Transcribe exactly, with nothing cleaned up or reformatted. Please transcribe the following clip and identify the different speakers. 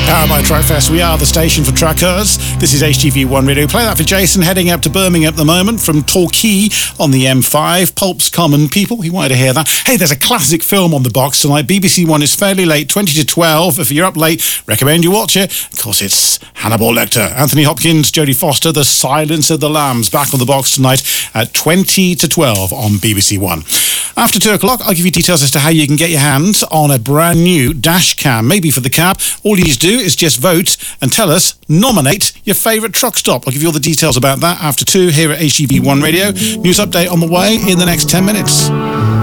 Speaker 1: Powered by Trackfest, we are the station for truckers. This is H T V one Radio. Play that for Jason, heading up to Birmingham at the moment from Torquay on the M five. Pulp's Common People, he wanted to hear that. Hey, there's a classic film on the box tonight. B B C One is fairly late, twenty to twelve. If you're up late, recommend you watch it. Of course, it's Hannibal Lecter, Anthony Hopkins, Jodie Foster, The Silence of the Lambs, back on the box tonight at twenty to twelve on B B C One. After two o'clock, I'll give you details as to how you can get your hands on a brand new dash cam, maybe for the cab. All you need to do is just vote and tell us, nominate your favourite truck stop. I'll give you all the details about that after two here at H T V one Radio. News update on the way in the next ten minutes.